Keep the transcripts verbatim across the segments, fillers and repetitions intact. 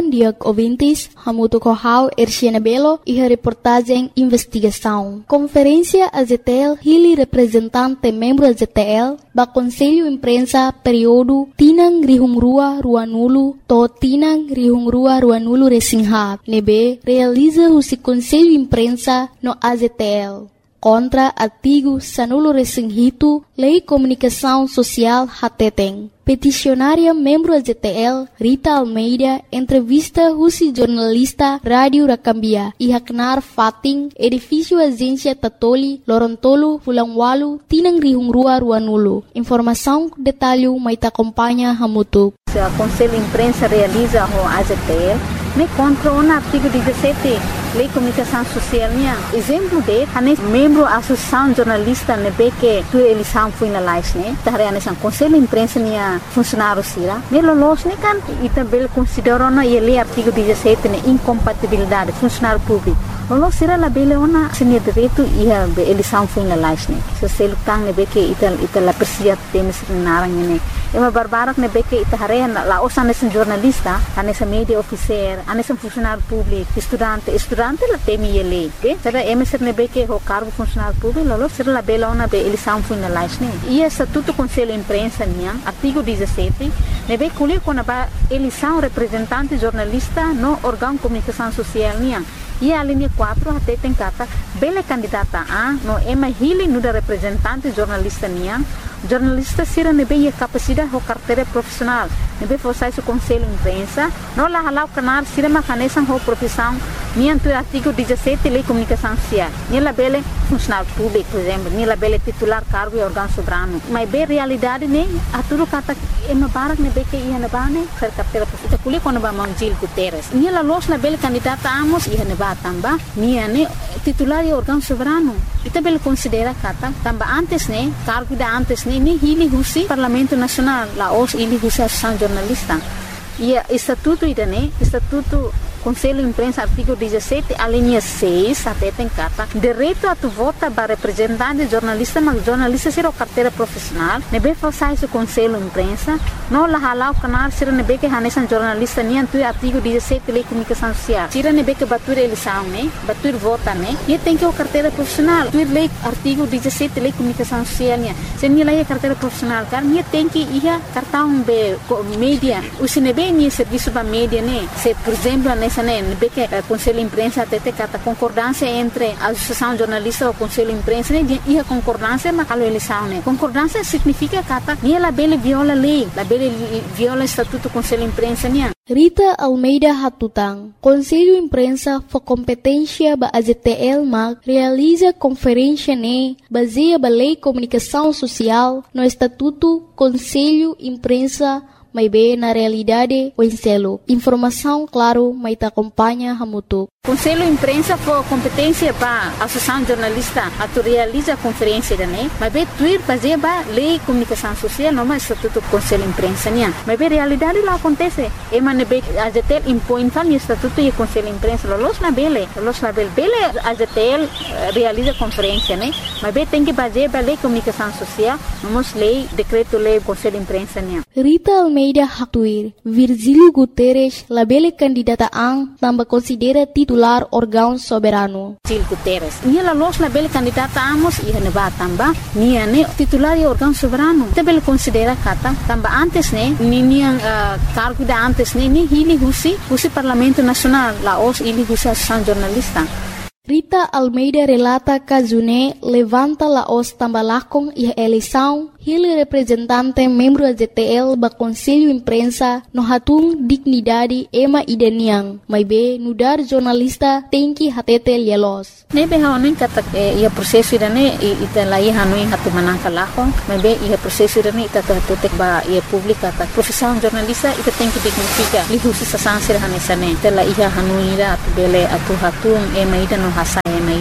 bom dia ouvintes, hamuto kohau Erciana Belo e a reportagem Investigação. Conferência A Z T L hili representante membro A Z T L ba Conselho Imprensa período Tinang Rihungrua Ruanulu to Tinang Rihungrua Ruanulu Resingha nebe realiza o Conselho Imprensa no A Z T L. Contra artigo Sanulo Resinghito, Lei Comunicação Social Hateteng. Peticionária membro A Z T L, Rita Almeida, entrevista Rusi jornalista Rádio Rakambia e Haknar Fating, edifício Agência Tatoli, Lorontolo, Fulangwalu, Tinang Rihungrua Ruanulu. Informação, detalhe, mas acompanha Hamutu. O Conselho de Imprensa realiza o A Z T L, me contra o artigo dezessete, Lei de Comunicação Social. Exemplo de, a membro da Associação Jornalista, ne que tu eleição foi na live, né? Tá o Conselho de Imprensa nia funcionário sira. Me lolos ne kan e também considerou na ele artigo dezessete ne incompatibilidade funcionário público. Lolos sira la bele ona senia direito e a eleição foi na live, né? Se se lutang ne que ital ital la persia temes narang ne. É uma barbarak ne que ita la osa nesse jornalista, a nessa media officer, a nesse funcionário público, estudante, estudante la temi ele, ok? Será emisser ne que o cargo funcionário público, lolo será la bela ona be eleição foi na live, né? E esse estatuto Conselho de Imprensa nia, artigo dezessete, ne be colhe quando ba eleição representante jornalista no órgão de comunicação social nia. E a linha quatro até tem cata bela candidata a no ema hili no da representante jornalista nia. Jornalista sira nebe a capacidade ou carteira profissional nebe forçar o Conselho de Imprensa não lá halau canal sira macanesan ou profissão nian tu artigo dezessete Lei de Comunicação Social ni la bele funcionário público por exemplo ni la bele titular cargo e órgão soberano mas bem realidade ne a tudo kata ema barak nebe que ia na bane ser carteira profissional kuli quando ba Mangil Guterres ni la los na bele candidata amos ia na ba tamba ni ne titular e órgão soberano ita bele considera kata tamba antes ne cargo da antes ini hili husi Parlamento Nacional la os ili husi Associação Jornalista e estatuto idane estatuto Conselho de Imprensa artigo dezessete a linha seis até tem carta direito a tu vota para representante jornalista mas jornalista será carteira profissional nebe forçar o Conselho de Imprensa não la halau canal será nebe que hanesan jornalista nem tu artigo dezessete Lei de Comunicação Social será nebe que batur eleição né batur vota né e tem que o carteira profissional tu lei artigo dezessete Lei de Comunicação Social né se nem lei carteira profissional car nem tem que ia cartão be mídia o sinebe nem serviço para mídia né se por exemplo nessa né que o Conselho de Imprensa até tem a concordância entre a Associação Jornalista e o Conselho de Imprensa né e a concordância mas a eleição né concordância significa que nem ela bele viola a lei la bele viola o estatuto do Conselho de Imprensa né. Rita Almeida Hatutang, Conselho de Imprensa for competência ba A Z T L mag realiza conferência ne baseia ba Lei de Comunicação Social no Estatuto Conselho de Imprensa mas bem na realidade o enselo. Informação, claro, mas te acompanha Hamutu. Conselho de Imprensa for competência para a Associação Jornalista a tu realiza a conferência né mas bem tuir baseia ba Lei de Comunicação Social não mais estatuto Conselho de Imprensa né mas bem realidade lá acontece e man be A Z T L impõe fal estatuto e Conselho de Imprensa los na bele los na bele bele A Z T L realiza conferência né mas bem tem que baseia ba Lei de Comunicação Social não lei decreto lei Conselho de Imprensa né. Rita Almeida Haktuir, Virgílio Guterres, la bele candidata ang também considera titular órgão soberano. Virgílio Guterres, nia la los la bele candidata amos e neba tamba, nia ne titular e órgão soberano. Te bele considera kata tamba antes ne, ni nia uh, cargo da antes ne, ni hili husi, husi Parlamento Nacional, la os hili husi Associação Jornalista. Rita Almeida relata que June levanta la os tambalakong e a eleição ele representante membro da Z T L ba Conselho de Imprensa no hatung dignidade ema ideniang mas be nudar jornalista tem que hatete lielos nebe hanuin kata ia proseso idane ita lai hanuin hatu manangka lahong mas be ia proseso idane ita hatutek ba ia publika ta profissão jornalista ita tem que dignifica lihusi sa sansir hanesane ita la ia hanuin ida atu bele atu hatung ema ida no hasa ema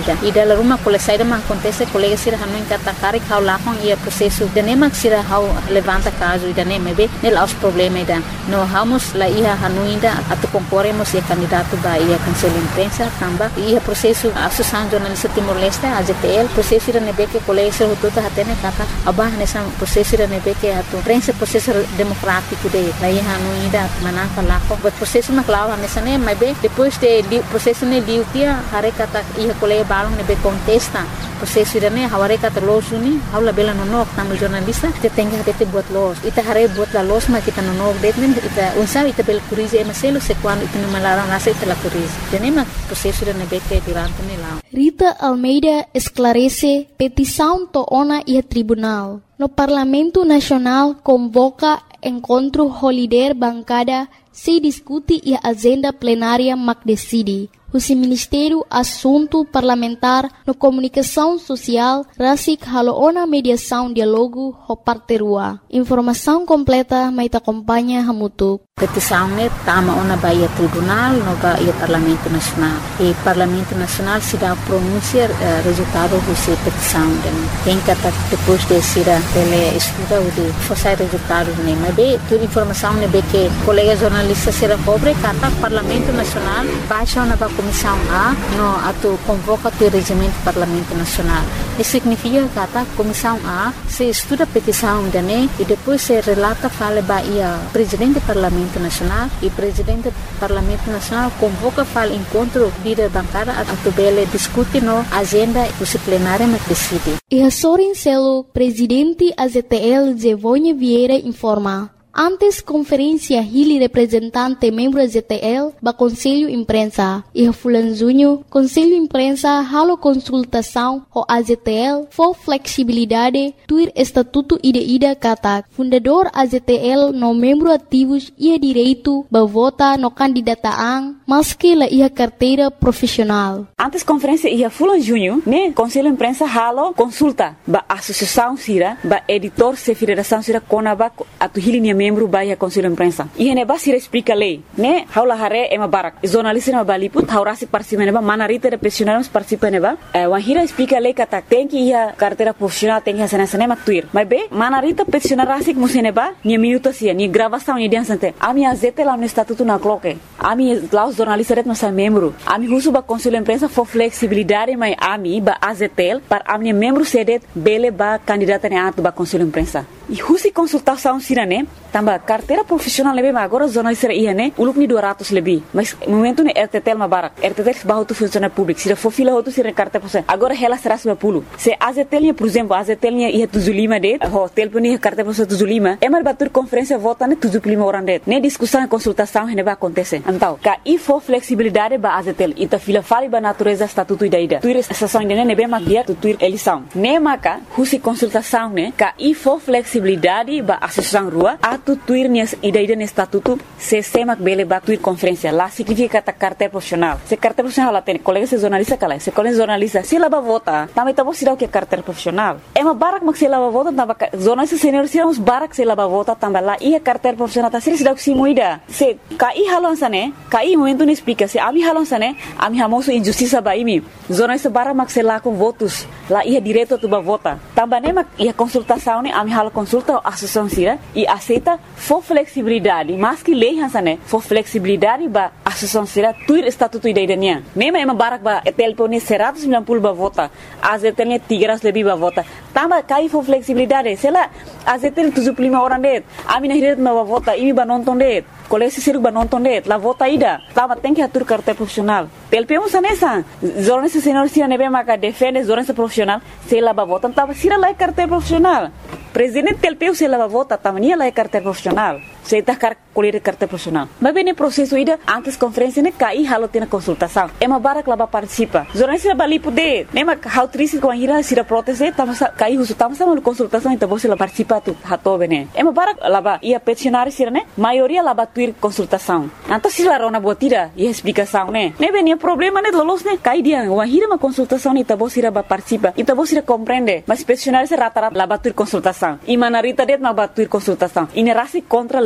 ida. Ida la rumah kole saida ma acontece colega sira hanu kata kari kau lakon ia processo de nema sira hau levanta caso ida nem be nel aos problema ida. No hamos la ia hanu ida atu concorremos ia candidato ba ia conselho imprensa tamba ia processo associação jornalista Timor-Leste A J T L processo ida nebe que colega sira hututa hatene kata abah nessa processo ida nebe que atu prensa processo democrático de la ia hanu ida manaka lako but processo na clava nessa nem mas be depois de li, processo ne liu tia hare kata ia colega balong nebe contesta processo ida ne haware kata los uni haula bela nonok tamu jornalista te tenga te buat los ita hare buat la los ma kita nonok detnen ita unsa ita bel curize emaselo se quando ita no malaram nasa ita la curize tenema processo ida nebe que durante ne la Rita Almeida esclarece petição toona e tribunal. No Parlamento Nacional convoca encontro holiday bancada se discute e a agenda plenária mac decide. O Ministério Assunto Parlamentar no Comunicação Social rasik haloona mediação diálogo ho parterua. Informação completa mai te acompanha hamutuk. Petição ne tama ona baia tribunal no baia Parlamento Nacional. E Parlamento Nacional se dá pronunciar uh, resultado dessa petição. Tem que até depois de ser ele estuda o de forçar resultados ne. Mas bem, toda informação ne be que colega jornalista será pobre kata Parlamento Nacional baixa ona ba Comissão A no atu convoca o regimento do Parlamento Nacional. Isso significa que a Comissão A se estuda a petição de ne e depois se relata fala ba ia presidente do Parlamento Nacional e presidente do Parlamento Nacional convoca fala encontro líder bancada a tubele discute no agenda disciplinária mas decide. E a Sorin Celo, presidente A Z T L Zevonha Vieira informa. Antes conferência Hili representante membro A Z T L ba Conselho Imprensa e Fulan Junho Conselho Imprensa halo consultação ho A Z T L for flexibilidade tuir estatuto ida-ida katak fundador A Z T L no membro ativos ia direito ba vota no candidataan maski la ia carteira profissional. Antes conferência ia Fulan Junho ne Conselho Imprensa halo consulta ba associação sira ba editor se federação sira konaba atu Hili nia membro baia Conselho Imprensa. E hene basira explica lei, né? Haula hare ema barak. Jornalista ema baliput, haurasi participa neba, manarita de profissionais participa neba. Wahira explica lei kata tem que ia carteira profissional tem que ia sana sana tuir. Mas be, manarita profissional rasik museneba, ni minuto sia, ni gravação ni diansante. Ami azete lá no estatuto na cloque. Ami lá os jornalistas ret nossa membro. Ami husu ba Conselho Imprensa for flexibilidade mai ami ba A Z T L para ami membro sedet bele ba candidata ne atu ba Conselho Imprensa. E husi consultação sirane tamba carteira profissional lebe ma agora jornalista ia ne ulup ni dua ratus lebih mas momento ne R T T L ma barak R T T L bahu tu funcionário público sira for fila hotu sira carteira profissional agora ela será sua pulo se A Z T L por exemplo A Z T L ia tujuh puluh lima det ho telefon ia carteira profissional tujuh puluh lima emar batur conferência vota ne tujuh puluh lima orang det ne discussão e consultação ne ba acontece então ka i for flexibilidade ba A Z T L ita fila fali ba natureza estatuto ida ida tuir estação ne ne be ma dia tuir eleição ne maka husi consultação ne ka i for flexibilidade ba associação rua atu tuir nias ida-ida ne estatuto se semak bele ba tuir conferência lá significa kata carteira profissional se carteira profissional lá tem colega se jornalista kala se colega jornalista se lá ba vota também tá você dá que carteira profissional é uma barak mak se lá ba vota tamba jornalista senior se uns barak se lá ba vota tamba lá ia carteira profissional tá se dá que se moida se kai halon sane kai momento ne explica se ami halon sane ami hamoso injustiça ba imi jornalista barak mak se lá com votos lá ia direto tu ba vota tamba ne mak ia consultação ne ami halo consulta associação sira e aceita for flexibilidade mas que lei hansane for flexibilidade ba associação sira tuir estatuto ida idania nema ema barak ba telpone seratus sembilan puluh ba vota A Z T L tiga ratus lebih ba vota tamba kai for flexibilidade sela A Z T L tujuh puluh lima orang det ami nahiret ma ba vota imi ba nonton det kolesi siruk ba nonton det la vota ida tamba tem que atur carteira profissional telpemo sanesa jornalista senior sira nebe maka defende jornalista profissional sela ba vota tamba sira la carteira profissional presidente telpeu se lava vota tamania la carteira profissional se tá car colher carteira profissional mas bem processo ida antes conferência ne cai halo tina consultação é uma barak laba participa jornalista bali poder nema how triste com a ira sira proteste tama cai uso tama sama consultação então você la participa tu hato bene é uma barak laba ia peticionário sira ne maioria laba tuir consultação então se la rona botira e explicação ne ne bem problema ne lolos ne cai dia uma ira uma consultação ne então você laba participa então você compreende mas peticionário se rata-rata laba tuir consultação e manarita det ma batuir consultação e nerasi contra lei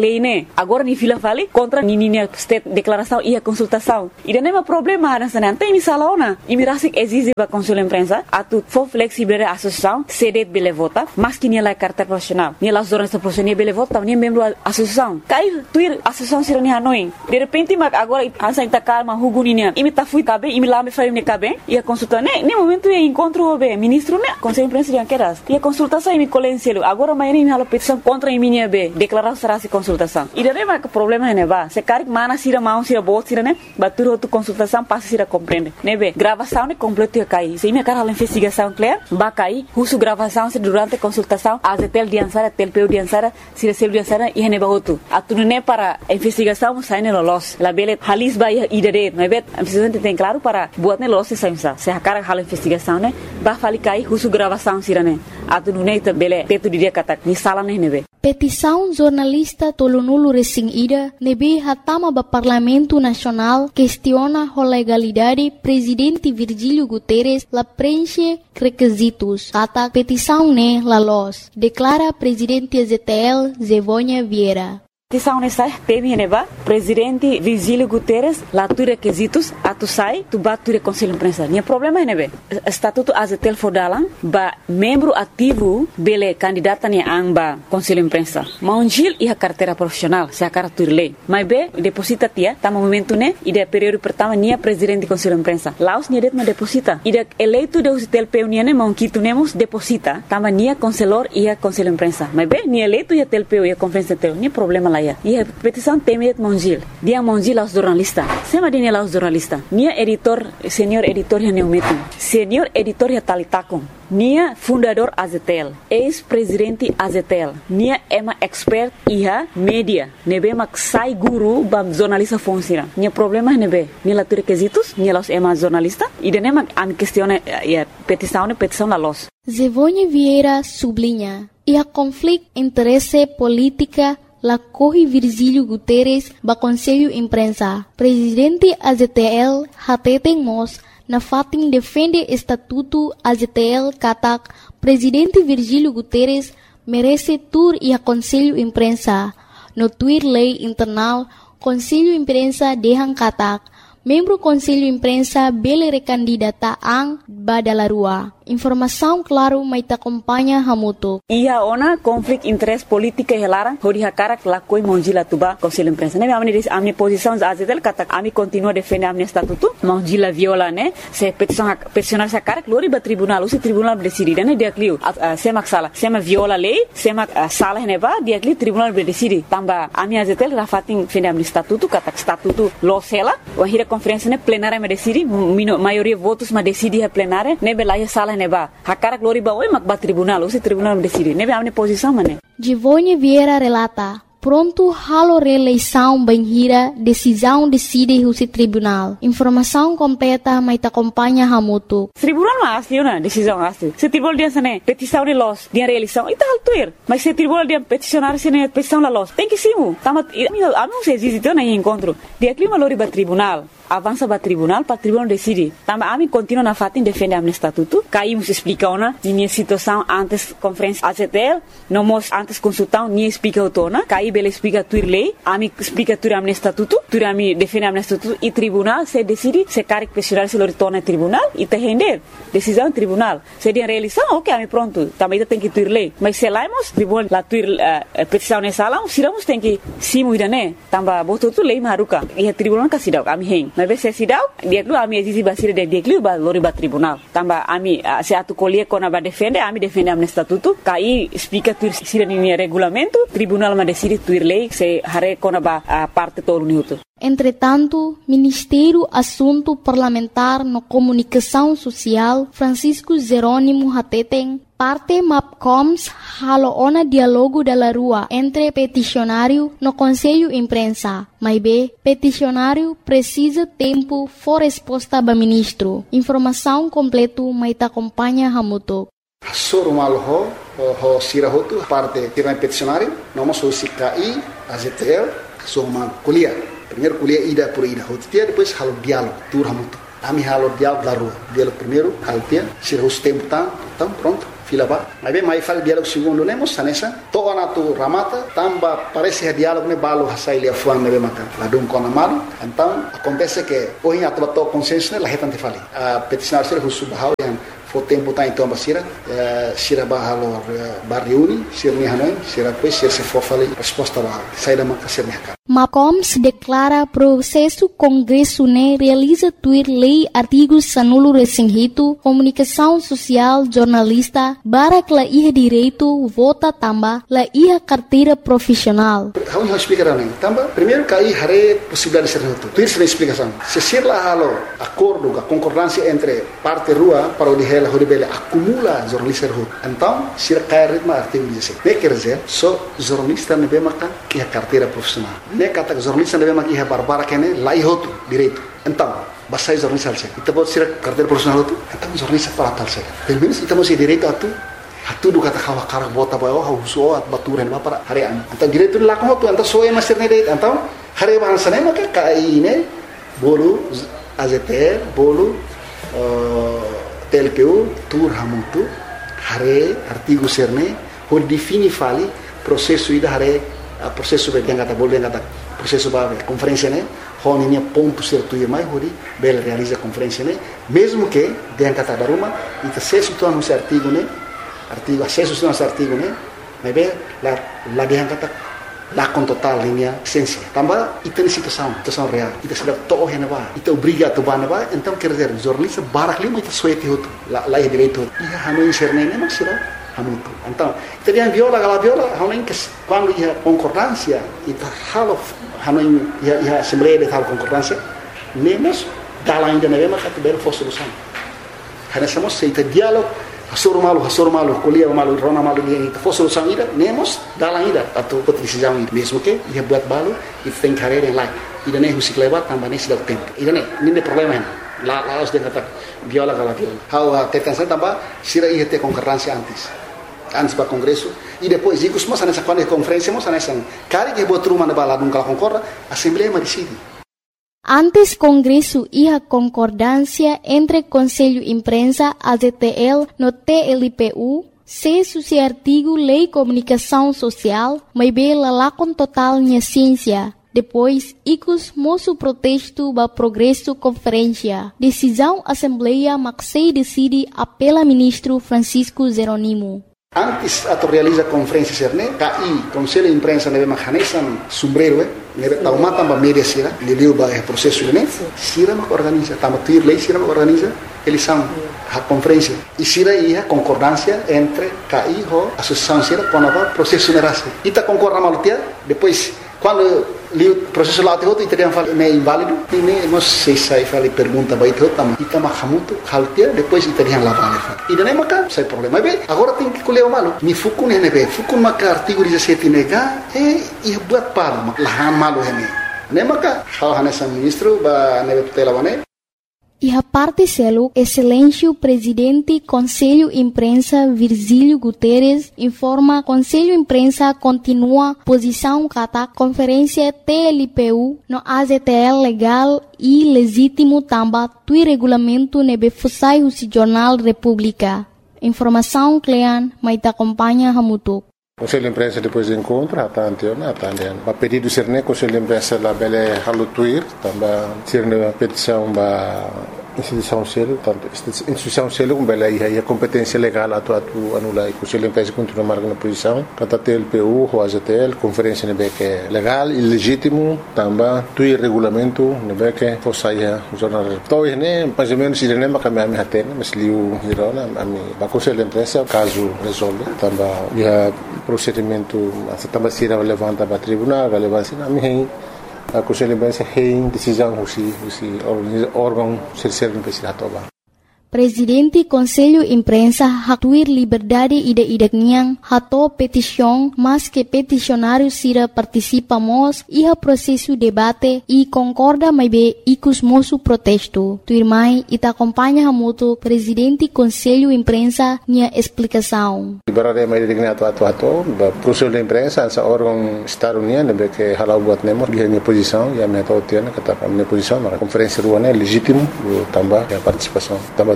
lei, né? Agora ni fila vale contra ni ni state declaração e a consultação. E não é problema nessa não tem salona. E me rasik exige para conselho imprensa a tu for flexible a associação cede bele vota, mas que ni la carta profissional. Ni la jornalista profissional bele vota, ni membro associação. Cai tuir associação sira ni hanoi. De repente mag agora ansa ita calma huguninia. E me ta fui cabe, e me lá me faria me cabe. E a consulta né, nem momento é encontro o ministro né, conselho imprensa de queras. E a consultação e me colenselo. Agora amanhã me hala petição contra a minha B, declarar será se consultação. E daí mas o problema é né, va. Se cari mana sira mão sira bot sira né, batur outro consultação passa sira compreende. Né be, gravação né completo ia cair. Se me cara a investigação clear, ba cair, uso gravação se durante a consultação, a tel diansara, tel peu diansara, se recebe diansara e ne ba outro. A tu né para a investigação sai ne los. La bele halis ba ia idere, né be, a investigação tem claro para buat ne los se saimsa. Se a cara hala investigação né, ba fali cair, uso gravação sira né. A tu né bele teto dia katak ni sala ne nebe. Petição jornalista tolonulu recém ida nebe hatama ba Parlamento Nacional questiona a legalidade presidente Virgílio Guterres la preenche requisitos. Kata petição ne la los, declara presidente Z T L Zevônia Vieira. Petição nessa teme neba presidente Virgílio Guterres lá tu requisitos a tu sai tu bat tu conselho imprensa. Nia problema é nebe estatuto A Z T L fodalan ba membro ativo bele candidata ni amba conselho imprensa. Maungil e a carteira profissional se a cara tu lei. Mas be deposita tia tá momento né e de período pertama nia presidente conselho imprensa. Laos nia det ma deposita. E de eleito de U Z T L P nia ne maunquito nemos deposita tama nia conselor e a conselho imprensa. Mas be nia eleito e a T L P e a conferência teu nia problema lá. E a petição teme Mongil. Dia Mongil aos jornalistas. Sema dia aos jornalistas. Nia editor, senhor editor ya neumetum. Senhor editor ya talitakon. Nia fundador A Z T L. Ex-presidente A Z T L. Nia ema expert iha media. Nebe mak sai guru bam jornalista fonsira. Nia problema nebe. Nia la requisitos, nia los ema jornalista. E de nema am questione ya petição ne petição la los. Zevônia Vieira sublinha. E a conflito interesse política la corre Virgílio Guterres ba Conselho Imprensa. Presidente A Z T L hateten mos na fatin defende estatuto A Z T L katak Presidente Virgílio Guterres merece tur e a Conselho Imprensa. No tuir lei internal Conselho Imprensa dehan katak membro Conselho Imprensa bele recandidata ang badalarua. Informação claro mai ta acompanha hamuto. Ia ona conflito interesse política helara hori hakara la koi Mongila tuba Conselho Imprensa. Ne amni dis amni posição A Z T L kata ami continua defende amni estatuto. Mongila viola ne se petição peticionar sa cara glori ba tribunal, usi tribunal decide ne dia clio. Sema sala, sema viola lei, sema sala ne ba dia clio tribunal decide. Tamba ami A Z T L la fatin defende amni estatuto kata estatuto lo sela, o hira conferência ne plenária me decide, maioria votos ma decide a plenária, ne belaia sala neba. Hakara glori ba oi mak ba tribunal, usi tribunal decide. Nebe amne posição mane. Zevônia Vieira relata. Pronto halo reeleição banhira, decisão decide o tribunal. Informação completa mai ta acompanha hamuto. Tribunal mas asli na decisão asli. Se tribunal dia sene petição de los, dia reeleição, ita haltuir. Mas se tribunal dia peticionar sene petição la los, tem que simu. Tama ami se existe na encontro. Dia clima lori ba tribunal. Avança para tribunal, para tribunal decide. Também a mim continua na fatin defende a estatuto. Caímos explica ona, minha situação antes conferência A Z T L, não mos antes consultão, nem explica o tona. Caí bela explica tuir lei, a mim explica tuir a estatuto, tuir a mim defende a estatuto e tribunal se decide se caric pessoal se lori torna tribunal e te render decisão tribunal. Se dia reeleição, ok, a mim pronto. Também tem que tuir lei. Mas se laimos tribunal la tuir uh, petição nessa lá, se lamos tem que simu ida né. Também botou tu lei maruca e a tribunal casidau a mim hen. Mas se sidau dia lu ami exisi basir de dia lu ba lori ba tribunal tamba ami se atu colher kona ba defende ami defende am estatuto kai explica tu sira ni regulamento tribunal ma decide tuir lei se hare kona ba parte todo minuto. Entretanto, Ministério Assunto Parlamentar no Comunicação Social Francisco Jerônimo Hateten parte MAPCOMS halo ona dialogo da rua entre peticionário no Conselho Imprensa. Mas B, peticionário precisa tempo for resposta ba ministro. Informação completo mai ta acompanha hamuto. Soro malho ho sirahotu parte tema peticionário, nós somos K I, A Z T L, somos kuliah. Primeiro kuliah ida por ida, hotia depois halo diálogo, tur hamuto. Ami halo diálogo da rua. Diálogo primeiro, halo tia, se o tempo tá, então pronto. fila ba. Mas bem, mas fala diálogo segundo nemos sanesa. Toa na tu ramata, tamba parece que diálogo ne balo hasai lia fuan nebe makan. Ladum kona malu. Então acontece que hoje a tua consciência la hetan te fali. A peticionar ser husu bahau yang fo tempo tá então basira, sira bahalo barriuni, sira ni hanoi, sira pois sira se for fali resposta ba. Sai da maka ser mercado. Macoms declara processo Congresso ne realiza tuir lei artigos sanulo resinghito, comunicação social, jornalista, barak la iha direito, vota tamba, la iha carteira profissional. How you explicar não? Tamba, primeiro cai hare possibilidade de ser neutro. Tuir se explicação. Se ser la halo acordo, a concordância entre parte rua para o de ela horibele acumula jornalista rua. Então, se cai ritmo artigo dezessete. Ne quer dizer, só jornalista ne bem makan iha carteira profissional. Ne kata jornalista ne bem makan iha barbara kene la ihoto direito. Então, basai jornalista alse. Kita buat sira carteira profissional tu. Então jornalista para tal se. Pelo menos kita masih direito atu. Atu do kata kawa karak bota bawa hauso at baturen ba para harian. Então direito la ko tu então só é master ne direito. Então hari bahasa ne maka kai ne bolu A Z T L bolu T L P U tur hamutu hare artigo serne por defini fali processo ida hare processo be kata bolu kata processo ba conferência ne honinha ponto certo e mais hori bela realiza conferência ne mesmo que den kata daruma ita se situa no artigo ne artigo acesso no artigo ne mas be la la den kata la com total linha essência também ita situação situação real ita sudah toh hena ba ita obriga tu ba ba então quer dizer jornalista barak lima ita suete hotu la la direito ia hanu serne ne mas sira hamutu então ita dia viola gala viola hanu que quando ia concordância ita halo hanu ia ia assembleia de tal concordância nemos dala ainda ne ma kat ber fo solução hana somos seita diálogo Hasur malu, hasur malu, kuliah malu, rona malu dia itu. Fo solução ida, nemos dalam ida atau kot decisão ida. Mesmo que ia buat balu, itu tem carreira yang lain. Ida ne husik lewat tambah ne sudah tempo. Ida ne, ini ne problema ini. La la harus dia kata viola kala viola. How tekan saya tambah sira ia te concorrência antes. Antes para congresso e depois ikus mas nessa quando conferência mas nessa cari que buat rumah na bala dum kala concorda, assembleia ma decide. Antes Congresso iha concordância entre Conselho Imprensa, A Z T L, no T L P U, se suci artigo Lei Comunicação Social, mas bela lá com total minha ciência. Depois, icus moço protesto ba progresso conferência. Decisão Assembleia Maxei decide apela ministro Francisco Zeronimo. Antes atau realiza conferência serne, K I, Conselho de Imprensa nebe mahanesan sombrero, nebe tauma tamba media sira, liliu ba é processo ne, sira mak organiza, tamba tuir lei sira mak organiza, eles são a conferência. E sira ia concordância entre K I ho associação sira com a processo nerase. Ita concorda malutia, depois quando o processo lá tem italiano fala é inválido, e nem nós sei sai fala pergunta vai ter também. Ita mahamutu haltia depois italiano lá vale fala. E nem maca, sai problema. Mas agora tem que colher o malo. Ni fukun ne be, fukun maca artigo dezessete nega, e e buat palo, lahan malo hene. Nem maca, hal hanesa ministro ba nebe tutela bane. E a parte selo, excelência presidente Conselho Imprensa Virgílio Guterres informa Conselho Imprensa continua posição kata conferência T L P U no A Z T L legal e legítimo tamba tui regulamento nebe fusai o Jornal República. Informação Clean, mas acompanha Hamutuk. Conselho de Imprensa depois do encontro, até anteontem, até anteontem. A pedido do Serne, Conselho de Imprensa lá bele halutuir, também Serne a petição da instituição selo, tanto instituição selo como bele aí a competência legal atu atu anula e Conselho de Imprensa continua marcando posição, kata T L P U, o A Z T L, conferência nebe que é legal e legítimo, também tuir regulamento nebe que fosse aí o jornal. Então, né, mais ou menos Serne mas kami ami hatene, mas liu hirona ami ba Conselho de Imprensa caso resolve, também ia procedimento também se levanta para tribunal, relevância na minha a Conselho de Imprensa tem decisão se se órgão ser ser imprensa toba. Presidente Conselho Imprensa hatuir liberdade ide-ideknya hato petição, mas que peticionário sira participamos iha processo debate e concorda mais be ikus moço protesto. Tuirmai ita acompanha hamuto Presidente Conselho Imprensa nia explicação. Liberdade mais ideknya ato ato ato, Conselho de Imprensa essa órgão Estado União nebe que halau buat nemo dia minha posição, ya minha tautiana kata minha posição, na conferência ruana legítimo também a participação também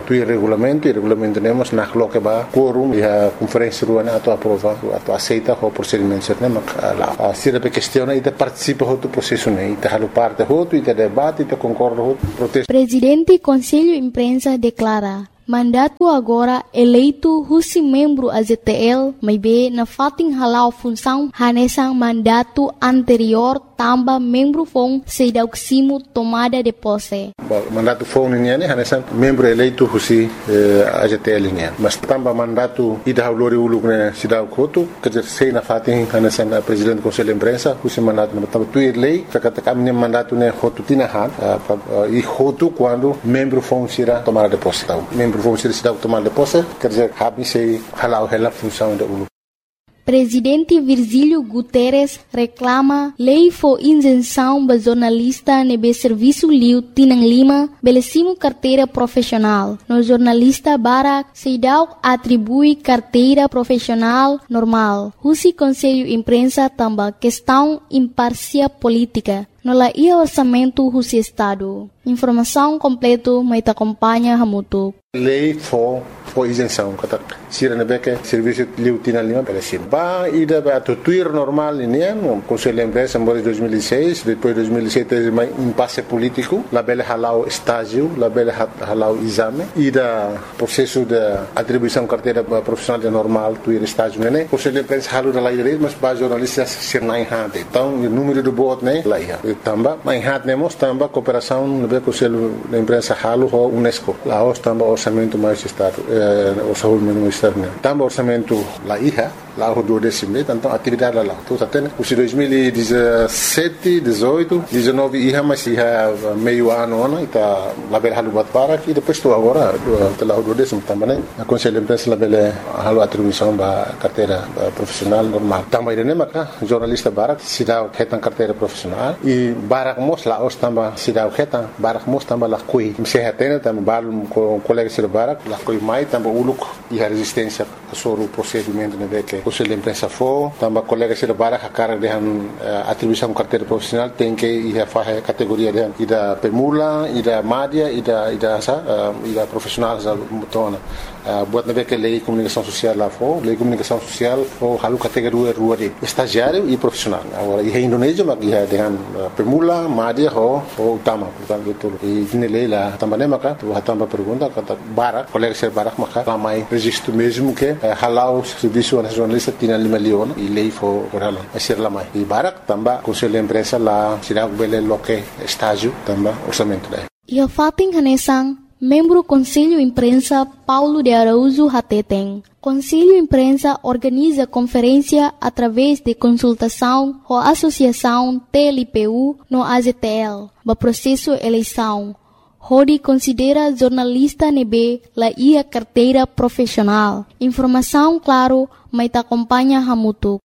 tuir regulamento, e regulamento temos na coloca ba quórum e a conferência rua na tua aprova, a tua aceita o procedimento certo, mas lá a sira pe questiona e te participa do processo né, e te halo parte outro e te debate e te concorda outro protesto. Presidente Conselho Imprensa declara mandato agora eleito husi membro A Z T L, mas be na fating halau função hanesang mandato anterior tamba membro fong sedauksimo tomada de posse. Mandato fong niya ni hanesang membro eleito husi eh, A Z T L niya. Mas tamba mandato ida haulori uluk ne sidau kotu kerja sei na fating hanesang presidente Conselho Imprensa husi mandato na tamba tuir lei kakata kami mandato ne hotu tinahan uh, e hotu quando membro fong sira tomada de posse. Membro fong sira sidau tomada de posse kerja kami sei halau hela função da uluk. Presidente Virgílio Guterres reclama lei for isenção ba jornalista nebe serviço liu tinang lima belecimo carteira profissional. No jornalista Barak Seidau atribui carteira profissional normal. Husi Conselho Imprensa tamba questão imparcial política. No la ia orçamento husi Estado. Informação completo mai te acompanha Hamutu. Lei for for isenção kata sira na beke serviço liu tinang lima belecim. Ba ida ba tuir normal ini no Conselho Imprensa em dois mil e seis, depois dois mil e sete mais impasse político, la bele halau estágio, la bele halau exame, ida processo de atribuição carteira profissional de normal, tuir estágio né. Conselho Imprensa halu da lei direito, mas ba jornalistas sir na enhate. Então, o número do voto né, lá ia. Tamba, mas enhate nemos tamba cooperação no be Conselho da Imprensa halu ho UNESCO. Lá os tamba orçamento mais estado, eh, orçamento mais estado né. Tamba orçamento lá ia. Lá o do décimo, então atividade lá. Então até os dois mil e dezessete, dezoito, dezenove ia mais ia meio ano ano está lá bela halu bat para e depois estou agora do lá o do décimo também né. A Conselho de Imprensa lá bela halu atribuição da carteira profissional normal. Também né maca jornalista barak se dá retan carteira profissional e barak mos lá os também se dá retan barak mos também lá coi. Se retena também bal com colega se barak lá coi mai também uluk e a resistência sobre o procedimento né que Conselho de Imprensa for, também colegas se barak a cara de uh, atribuição carteira profissional tem que ir a fazer categoria de ida pemula, ida média, ida ida sa, uh, ida profissional sa mutona. Uh, buat nabe que lei comunicação social lá for, lei comunicação social for halu categoria rua de estagiário e profissional. Agora e Indonésia mas ia dengan uh, pemula, média ho ho utama, portanto itu. E ini lei lá também maka tu também pergunta kata barak, colegas se barak maka ramai registro mesmo que uh, halau serviço nacional tinha lima leon e lei for oral a ser lá mais e barak também Conselho de Imprensa lá será bele loque estágio também orçamento daí e a fating hanesang membro Conselho Imprensa Paulo de Araújo Hateteng. Conselho Imprensa organiza conferência através de consultação com a Associação T L P U no A Z T L, no processo eleição. Hodi considera jornalista nebe la ia carteira profissional. Informação claro, mas te acompanha Hamutu.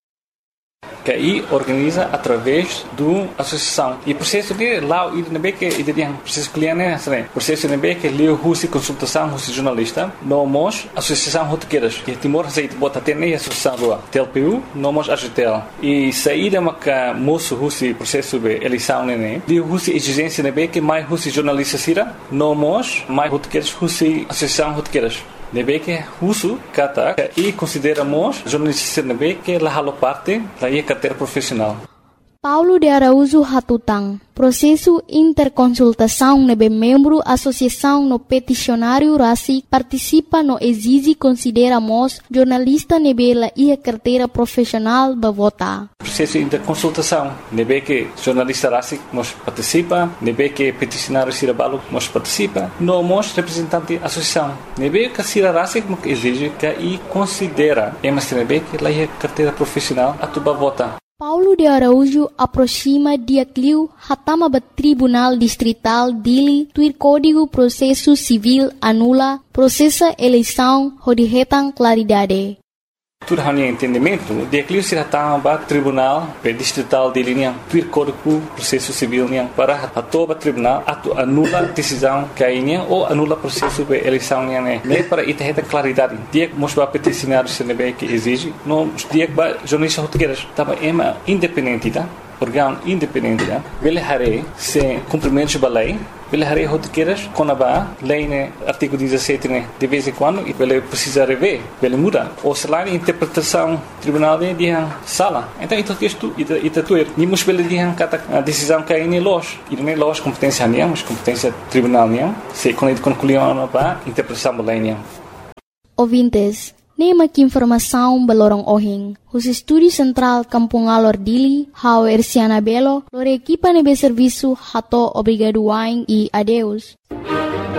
Que aí organiza através do associação e processo de lá e nebe que e tem processo cliente né processo nebe que leu husi consultação husi jornalista nomos associação rotequeiras que Timor aceita bota ter nem associação rua T L P U nomos A Z T L e saída maca moço husi processo de eleição né de husi exigência nebe que mais husi jornalista sira nomos mais rotequeiras husi associação rotequeiras nebe que husu kata e consideramos jornalista nebe que la halo parte la ia carteira profissional. Paulo de Araújo Hatutang. Processo interconsultação nebe membro associação no peticionário RACIC participa no exige consideramos jornalista nebe la ia carteira profissional ba vota. Processo interconsultação nebe que jornalista RACIC nos participa, nebe que peticionário Sirabalo nos participa, no mos representante associação. Nebe que Sira RACIC nos exige que e considera emas nebe que la ia carteira profissional atuba vota. Paulo de Araújo aproxima dia cliu hatama ba Tribunal Distrital dili tuir Código Processo Civil anula processa eleição hodihetang claridade. Tudo hanya entendimento, dia cliu se hatama ba Tribunal Distrital dili niang tuir Código Processo Civil niang para atoba tribunal atu anula decisão kainya ou anula processo de eleição niang ne. Ne para itaheta claridade. Dia mos ba peticionário se nebe que exige, no dia ba jornalista rotegueiras tava ema independente tá? órgão independente, ele haré se cumprimento da lei, ele haré rotiqueiras com a lei, né, artigo dezessete, né, de vez em quando, e ele precisa rever, ele muda. Ou se lá a interpretação tribunal de sala. Então, isso é tudo. E nós ele diz a decisão que é em loja. E não é loja competência nenhuma, mas competência tribunal nenhuma. Se quando ele concluiu a interpretação da lei nenhuma. Ouvintes, nema que informação balorong ohing. Os estúdios central Kampung Alor Dili, hau Erciana Belo, lore equipa nebe serviço hato obrigado wain e adeus.